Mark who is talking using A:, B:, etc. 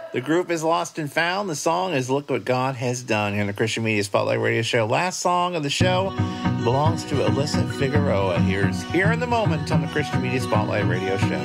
A: The group is Lost and Found. The song is Look What God Has Done here on the Christian Media Spotlight Radio Show. Last song of the show belongs to Alyssa Figueroa. Here's Here in the Moment on the Christian Media Spotlight Radio Show.